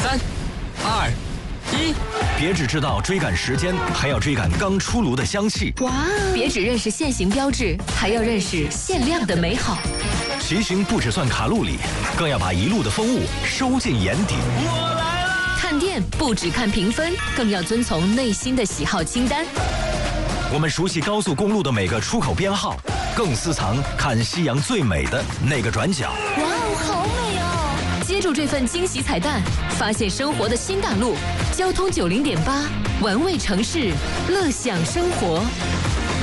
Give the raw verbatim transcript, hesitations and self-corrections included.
三、二、一， 别只知道追赶时间，还要追赶刚出炉的香气。 哇！别只认识现行标志，还要认识限量的美好。 骑行不只算卡路里，更要把一路的风物收进眼底。 我来了！ 看店不只看评分，更要遵从内心的喜好清单。 我们熟悉高速公路的每个出口编号，更私藏看夕阳最美的那个转角。 哇哦，好美哦！接住这份惊喜彩蛋，发现生活的新大陆。交通九零点八，玩味城市，乐享生活。